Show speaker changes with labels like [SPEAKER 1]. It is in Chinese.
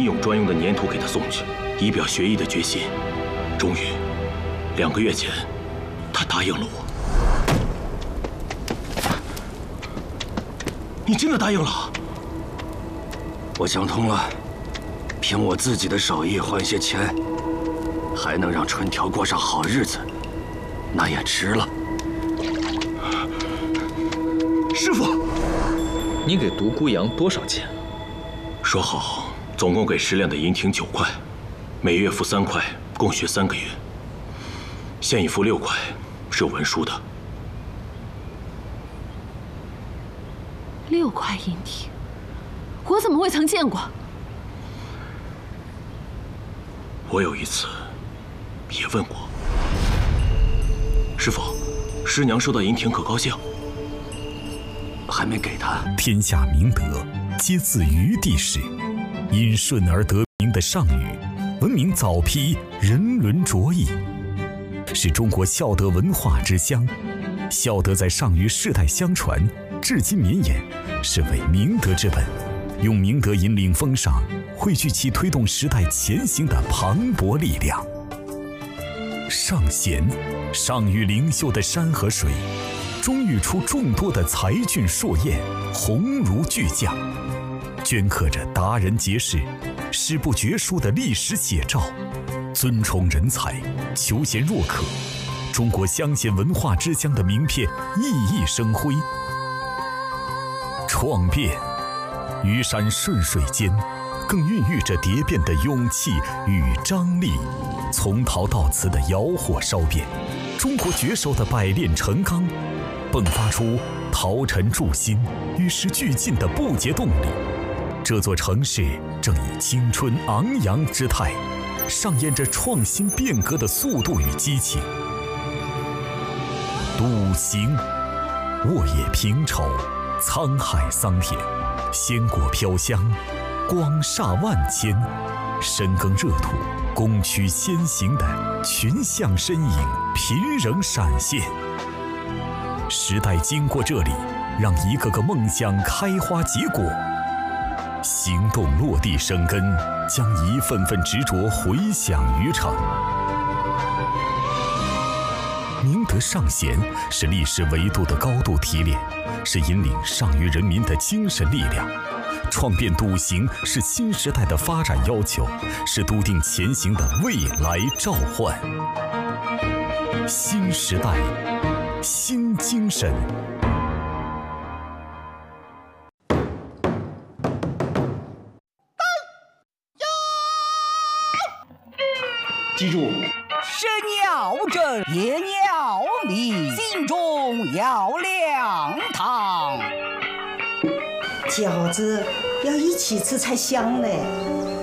[SPEAKER 1] 俑专用的粘土给他送去，以表学艺的决心。终于，2个月前，他答应了我。你真的答应了？
[SPEAKER 2] 我想通了，凭我自己的手艺换些钱，还能让春条过上好日子，那也值了。
[SPEAKER 1] 师傅，
[SPEAKER 3] 你给独孤阳多少钱？
[SPEAKER 1] 说好，总共给10两的银亭9块，每月付3块，共学3个月。现已付6块，是有文书的。
[SPEAKER 4] 6块银亭，我怎么未曾见过？
[SPEAKER 1] 我有一次也问过师傅，师娘收到银亭可高兴，
[SPEAKER 2] 还没给他。
[SPEAKER 5] 天下明德，皆自于地始。因顺而得名的上虞，闻名早批人伦卓异，是中国孝德文化之乡。孝德在上虞世代相传，至今绵延，是为明德之本。用明德引领风尚，汇聚其推动时代前行的磅礴力量。上贤，上虞灵秀的山和水，终育出众多的才俊硕彦，鸿儒巨匠，镌刻着达人杰士、史不绝书的历史写照，尊崇人才，求贤若渴，中国乡贤文化之乡的名片熠熠生辉。创变，虞山顺水间，更孕育着蝶变的勇气与张力。从陶到瓷的窑火烧遍，中国绝手的百炼成钢，迸发出陶尘铸新、与时俱进的不竭动力。这座城市正以青春昂扬之态，上演着创新变革的速度与激情。笃行，沃野平畴，沧海桑田，鲜果飘香，光煞万千。深耕热土，攻趋先行的群像身影频仍闪现。时代经过这里，让一个个梦想开花结果，行动落地生根，将一份份执着回响于城。明德尚贤是历史维度的高度提炼，是引领上虞人民的精神力量。创变笃行是新时代的发展要求，是笃定前行的未来召唤。新时代，新精神。
[SPEAKER 6] 记住，
[SPEAKER 7] 身要正，言要明，心中要亮堂。
[SPEAKER 8] 饺子要一起吃才香嘞。